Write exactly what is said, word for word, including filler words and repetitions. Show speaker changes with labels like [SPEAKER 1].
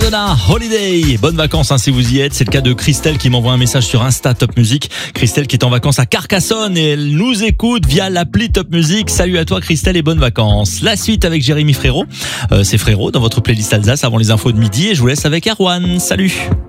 [SPEAKER 1] Madonna, Holiday. Bonnes vacances hein, si vous y êtes. C'est le cas de Christelle qui m'envoie un message sur Insta Top Music. Christelle qui est en vacances à Carcassonne et elle nous écoute via l'appli Top Music. Salut à toi Christelle et bonnes vacances. La suite avec Jérémy Frérot. Euh, c'est Frérot dans votre playlist Alsace avant les infos de midi et je vous laisse avec Erwan. Salut.